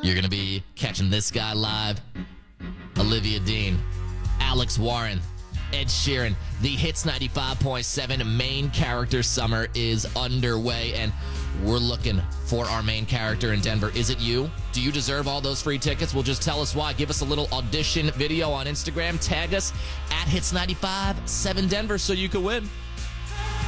You're going to be catching this guy live. Olivia Dean, Alex Warren, Ed Sheeran. The Hits 95.7 main character summer is underway, and we're looking for our main character in Denver. Is it you? Do you deserve all those free tickets? Well, just tell us why. Give us a little audition video on Instagram. Tag us at Hits 95.7 Denver so you can win.